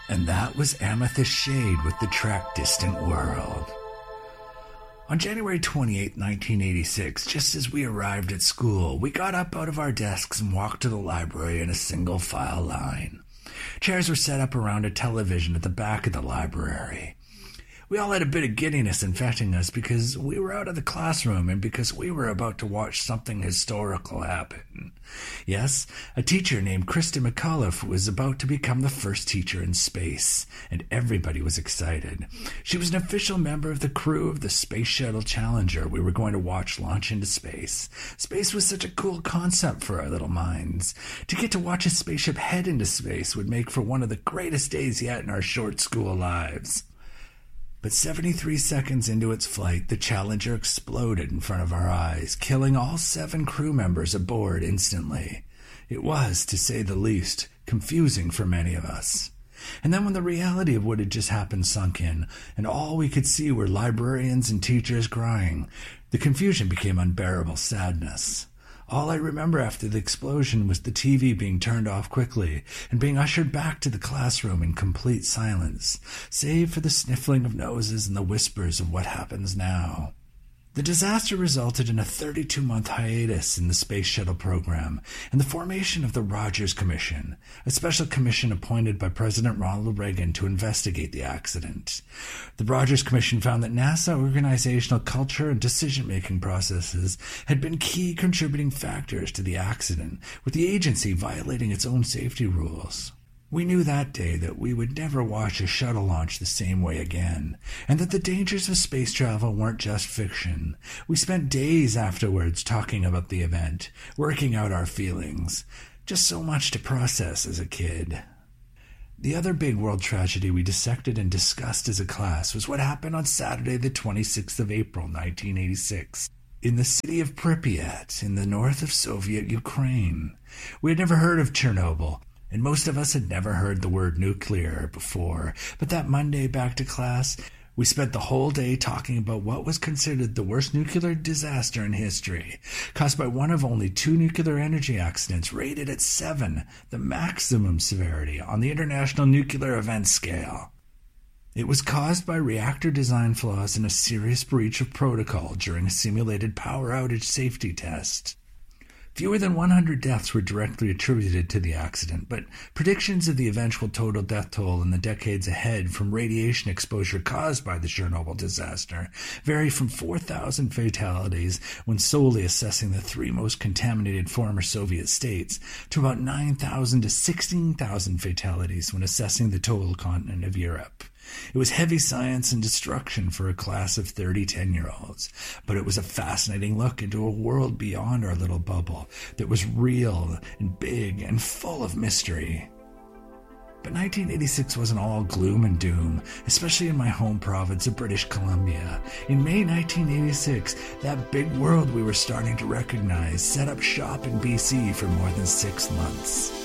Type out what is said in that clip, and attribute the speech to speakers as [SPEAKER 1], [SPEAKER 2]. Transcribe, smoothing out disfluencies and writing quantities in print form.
[SPEAKER 1] And that was Amethyst Shade with the track Distant World. On January 28, 1986, just as we arrived at school, we got up out of our desks and walked to the library in a single file line. Chairs were set up around a television at the back of the library. We all had a bit of giddiness infecting us because we were out of the classroom and because we were about to watch something historical happen. Yes, a teacher named Krista McAuliffe was about to become the first teacher in space, and everybody was excited. She was an official member of the crew of the Space Shuttle Challenger we were going to watch launch into space. Space was such a cool concept for our little minds. To get to watch a spaceship head into space would make for one of the greatest days yet in our short school lives. But 73 seconds into its flight, the Challenger exploded in front of our eyes, killing all 7 crew members aboard instantly. It was, to say the least, confusing for many of us. And then when the reality of what had just happened sunk in, and all we could see were librarians and teachers crying, the confusion became unbearable sadness. All I remember after the explosion was the TV being turned off quickly and being ushered back to the classroom in complete silence, save for the sniffling of noses and the whispers of what happens now. The disaster resulted in a 32-month hiatus in the Space Shuttle program and the formation of the Rogers Commission, a special commission appointed by President Ronald Reagan to investigate the accident. The Rogers Commission found that NASA organizational culture and decision-making processes had been key contributing factors to the accident, with the agency violating its own safety rules. We knew that day that we would never watch a shuttle launch the same way again, and that the dangers of space travel weren't just fiction. We spent days afterwards talking about the event, working out our feelings. Just so much to process as a kid. The other big world tragedy we dissected and discussed as a class was what happened on Saturday the 26th of April, 1986. In the city of Pripyat, in the north of Soviet Ukraine. We had never heard of Chernobyl, and most of us had never heard the word nuclear before, but that Monday back to class, we spent the whole day talking about what was considered the worst nuclear disaster in history, caused by one of only 2 nuclear energy accidents rated at 7, the maximum severity on the International Nuclear Event Scale. It was caused by reactor design flaws and a serious breach of protocol during a simulated power outage safety test. Fewer than 100 deaths were directly attributed to the accident, but predictions of the eventual total death toll in the decades ahead from radiation exposure caused by the Chernobyl disaster vary from 4,000 fatalities when solely assessing the 3 most contaminated former Soviet states to about 9,000 to 16,000 fatalities when assessing the total continent of Europe. It was heavy science and destruction for a class of 30 10-year-olds, but it was a fascinating look into a world beyond our little bubble that was real and big and full of mystery. But 1986 wasn't all gloom and doom, especially in my home province of British Columbia. In May 1986, that big world we were starting to recognize set up shop in BC for more than 6 months.